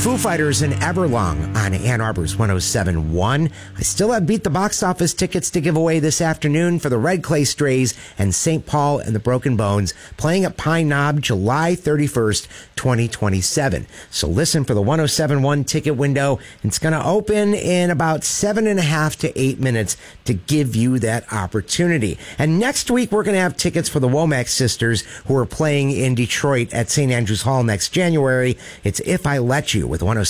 Foo Fighters and Everlong on Ann Arbor's 107.1. I still have Beat the Box Office tickets to give away this afternoon for the Red Clay Strays and St. Paul and the Broken Bones playing at Pine Knob July 31st, 2027. So listen for the 107.1 ticket window. It's going to open in about 7.5 to 8 minutes to give you that opportunity. And next week, we're going to have tickets for the Womack Sisters who are playing in Detroit at St. Andrews Hall next January. It's If I Let You with 107.